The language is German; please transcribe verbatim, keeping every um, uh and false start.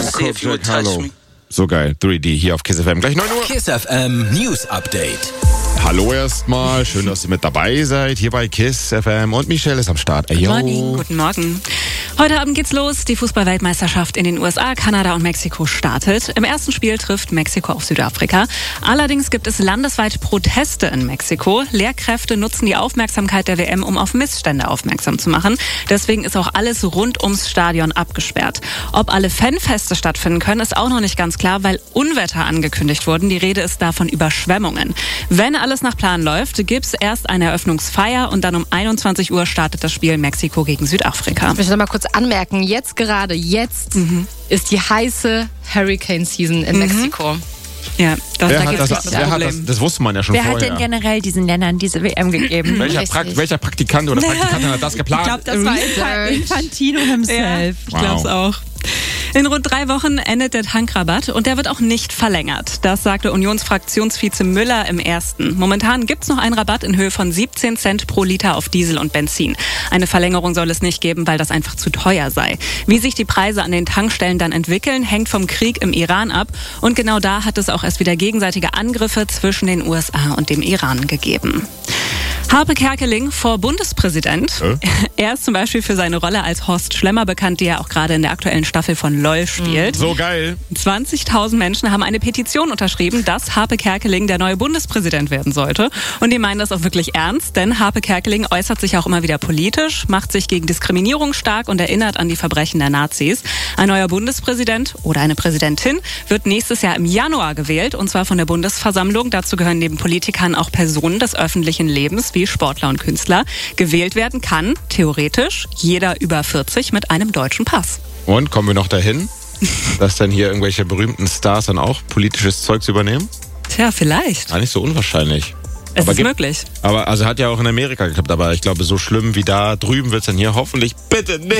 Cool Jack Harlow. So geil. drei D hier auf Kiss F M. Gleich neun Uhr. Kiss F M News Update. Hallo erstmal. Schön, dass ihr mit dabei seid. Hier bei Kiss F M. Und Michelle ist am Start. Ey, Good morning. Guten Morgen. Heute Abend geht's los. Die Fußball-Weltmeisterschaft in den U S A, Kanada und Mexiko startet. Im ersten Spiel trifft Mexiko auf Südafrika. Allerdings gibt es landesweit Proteste in Mexiko. Lehrkräfte nutzen die Aufmerksamkeit der W M, um auf Missstände aufmerksam zu machen. Deswegen ist auch alles rund ums Stadion abgesperrt. Ob alle Fanfeste stattfinden können, ist auch noch nicht ganz klar, weil Unwetter angekündigt wurden. Die Rede ist da von Überschwemmungen. Wenn alles nach Plan läuft, gibt's erst eine Eröffnungsfeier und dann um einundzwanzig Uhr startet das Spiel Mexiko gegen Südafrika. Ich möchte noch mal kurz anmerken, jetzt gerade, jetzt mhm. ist die heiße Hurricane-Season in mhm. Mexiko. Ja, das, wer da hat gibt's das, wer hat das, das wusste man ja schon wer vorher. Wer hat denn generell diesen Ländern diese W M gegeben? Welcher, pra- welcher Praktikant oder Praktikantin hat das geplant? Ich glaube, das war Infantino himself. Ja, ich glaube es auch. In rund drei Wochen endet der Tankrabatt und der wird auch nicht verlängert. Das sagte Unionsfraktionsvize Müller im Ersten. Momentan gibt's noch einen Rabatt in Höhe von siebzehn Cent pro Liter auf Diesel und Benzin. Eine Verlängerung soll es nicht geben, weil das einfach zu teuer sei. Wie sich die Preise an den Tankstellen dann entwickeln, hängt vom Krieg im Iran ab. Und genau da hat es auch erst wieder gegenseitige Angriffe zwischen den U S A und dem Iran gegeben. Harpe Kerkeling vor Bundespräsident. Äh? Er ist zum Beispiel für seine Rolle als Horst Schlemmer bekannt, die er auch gerade in der aktuellen Staffel von LOL spielt. So geil. zwanzigtausend Menschen haben eine Petition unterschrieben, dass Harpe Kerkeling der neue Bundespräsident werden sollte. Und die meinen das auch wirklich ernst, denn Harpe Kerkeling äußert sich auch immer wieder politisch, macht sich gegen Diskriminierung stark und erinnert an die Verbrechen der Nazis. Ein neuer Bundespräsident oder eine Präsidentin wird nächstes Jahr im Januar gewählt, und zwar von der Bundesversammlung. Dazu gehören neben Politikern auch Personen des öffentlichen Lebens, wie Sportler und Künstler. Gewählt werden kann, theoretisch, jeder über vierzig mit einem deutschen Pass. Und kommen wir noch dahin, dass dann hier irgendwelche berühmten Stars dann auch politisches Zeugs übernehmen? Tja, vielleicht. Gar nicht so unwahrscheinlich. Es aber ist gibt, möglich. Aber also hat ja auch in Amerika geklappt, aber ich glaube, so schlimm wie da drüben wird es dann hier hoffentlich bitte nicht.